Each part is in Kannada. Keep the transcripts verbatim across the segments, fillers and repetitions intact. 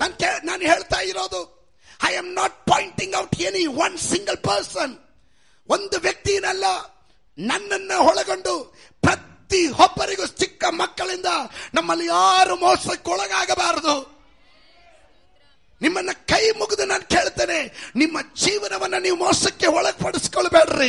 ನಾನು ನಾನು ಹೇಳ್ತಾ ಇರೋದು, I am not pointing out any one single person. ಒಂದು ವ್ಯಕ್ತಿನಲ್ಲ, ನನ್ನನ್ನು ಒಳಗೊಂಡು ಪ್ರತಿ ಒಬ್ಬರಿಗೂ ಚಿಕ್ಕ ಮಕ್ಕಳಿಂದ ನಮ್ಮಲ್ಲಿ ಯಾರು ಮೋಸಕ್ಕೊಳಗಾಗಬಾರದು. ನಿಮ್ಮನ್ನ ಕೈ ಮುಗಿದು ನಾನು ಕೇಳ್ತೇನೆ, ನಿಮ್ಮ ಜೀವನವನ್ನ ನೀವು ಮೋಸಕ್ಕೆ ಒಳಪಡಿಸ್ಕೊಳ್ಬೇಡ್ರಿ.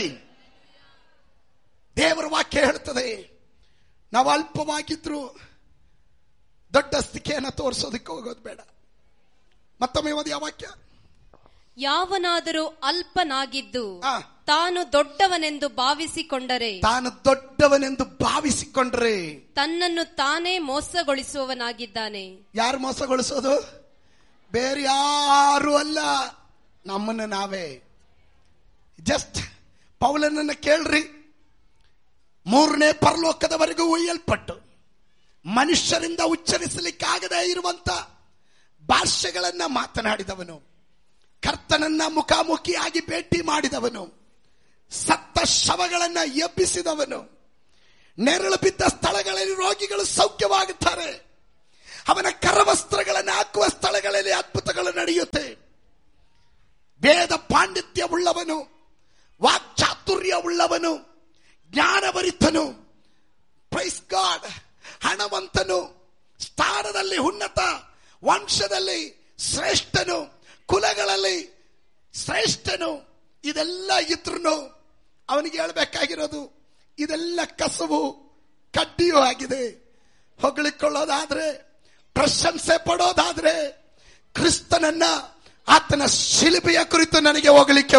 ದೇವರ ವಾಕ್ಯ ಹೇಳ್ತದೆ, ನಾವು ಅಲ್ಪವಾಗಿದ್ರು ದೊಡ್ಡ ಸ್ಥಿತಿಯನ್ನು ತೋರಿಸೋದಕ್ಕೆ ಹೋಗೋದು ಬೇಡ. ಮತ್ತೊಮ್ಮೆ ಓದಿ ಆ ವಾಕ್ಯ. ಯಾವನಾದರೂ ಅಲ್ಪನಾಗಿದ್ದು ತಾನು ದೊಡ್ಡವನೆಂದು ಭಾವಿಸಿಕೊಂಡರೆ ತಾನು ದೊಡ್ಡವನೆಂದು ಭಾವಿಸಿಕೊಂಡ್ರೆ ತನ್ನನ್ನು ತಾನೇ ಮೋಸಗೊಳಿಸುವವನಾಗಿದ್ದಾನೆ. ಯಾರು ಮೋಸಗೊಳಿಸೋದು? ಬೇರೆ ಯಾರು ಅಲ್ಲ, ನಮ್ಮನ್ನು ನಾವೇ. ಜಸ್ಟ್ ಪೌಲನನ್ನ ಕೇಳ್ರಿ, ಮೂರನೇ ಪರಲೋಕದವರೆಗೂ ಒಯ್ಯಲ್ಪಟ್ಟು ಮನುಷ್ಯರಿಂದ ಉಚ್ಚರಿಸಲಿಕ್ಕಾಗದೇ ಇರುವಂತ ಭಾಷೆಗಳನ್ನ ಮಾತನಾಡಿದವನು, ಕರ್ತನನ್ನ ಮುಖಾಮುಖಿಯಾಗಿ ಭೇಟಿ ಮಾಡಿದವನು, ಸತ್ತ ಶವಗಳನ್ನ ಎಬ್ಬಿಸಿದವನು, ನೆರಳು ಬಿದ್ದ ಸ್ಥಳಗಳಲ್ಲಿ ರೋಗಿಗಳು ಸೌಖ್ಯವಾಗುತ್ತಾರೆ, ಅವನ ಕರವಸ್ತ್ರಗಳನ್ನು ಹಾಕುವ ಸ್ಥಳಗಳಲ್ಲಿ ಅದ್ಭುತಗಳು ನಡೆಯುತ್ತೆ. ವೇದ ಪಾಂಡಿತ್ಯವುಳ್ಳವನು, ವಾಕ್ಚಾತುರ್ಯವುಳ್ಳವನು, ಜ್ಞಾನಭರಿತನು, ಪ್ರೈಸ್ ಗಾಡ್, ಹಣವಂತನು, ಸ್ಥಾನದಲ್ಲಿ ಉನ್ನತ, ವಂಶದಲ್ಲಿ ಶ್ರೇಷ್ಠನು, ಕುಲಗಳಲ್ಲಿ ಶ್ರೇಷ್ಠನು, ಇದೆಲ್ಲ ಇದ್ರೂ ಅವನಿಗೆ ಹೇಳ್ಬೇಕಾಗಿರೋದು ಇದೆಲ್ಲ ಕಸವು ಕಡ್ಡಿಯೂ ಆಗಿದೆ. ಹೊಗಳಿಕೊಳ್ಳೋದಾದ್ರೆ, ಪ್ರಶಂಸೆ ಪಡೋದಾದ್ರೆ ಕ್ರಿಸ್ತನನ್ನ, ಆತನ ಶಿಲುಬೆಯ ಕುರಿತು ನನಗೆ ಹೋಗಲಿಕ್ಕೆ